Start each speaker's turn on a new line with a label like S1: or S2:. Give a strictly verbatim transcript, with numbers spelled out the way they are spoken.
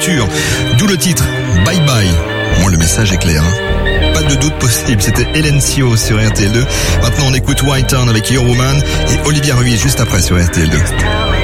S1: rupture. D'où le titre Bye Bye. Moi, le message est clair, hein. Pas de doute possible, c'était Hélène Sio sur R T L deux. Maintenant, on écoute White Town avec Your Woman et Olivia Ruiz juste après sur R T L deux.